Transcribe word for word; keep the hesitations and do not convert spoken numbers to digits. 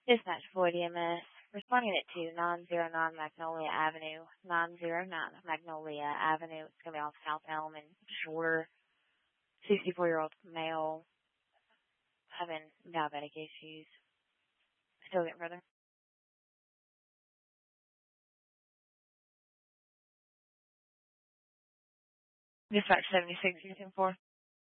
Dispatch Floyd E M S, responding it to nine oh nine Magnolia Avenue, nine oh nine Magnolia Avenue. It's going to be off South Elm and Shorter. sixty-four-year-old male having diabetic issues. Still getting further. Dispatch seventy-six, you ten four.